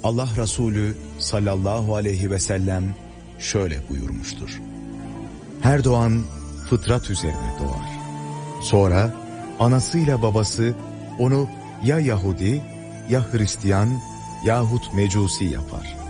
Allah Resulü sallallahu aleyhi ve sellem şöyle buyurmuştur. Her doğan fıtrat üzerine doğar. Sonra anasıyla babası onu ya Yahudi, ya Hristiyan yahut Mecusi yapar.